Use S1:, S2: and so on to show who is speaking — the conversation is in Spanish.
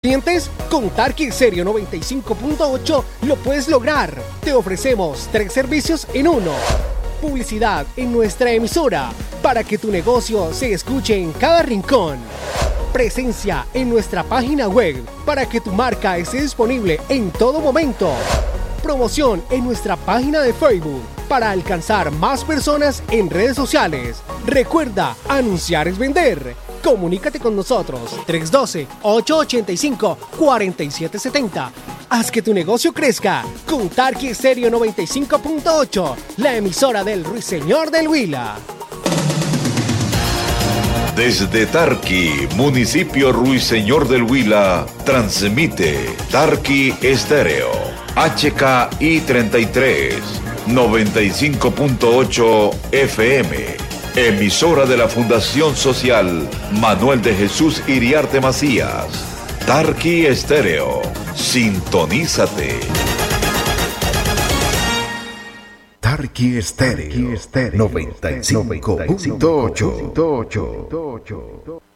S1: clientes? Con Tarqui Stereo 95.8 lo puedes lograr. Te ofrecemos 3 servicios en uno. Publicidad en nuestra emisora para que tu negocio se escuche en cada rincón. Presencia en nuestra página web para que tu marca esté disponible en todo momento. Promoción en nuestra página de Facebook para alcanzar más personas en redes sociales. Recuerda, anunciar es vender. Comunícate con nosotros 312-885-4770. Haz que tu negocio crezca con Tarqui Stereo 95.8, la emisora del Ruiseñor del Huila.
S2: Desde Tarqui, municipio Ruiseñor del Huila, transmite Tarqui Stereo, HKI 33, 95.8 FM, emisora de la Fundación Social Manuel de Jesús Iriarte Macías. Tarqui Stereo, sintonízate.
S3: Tarqui Stereo 95.8.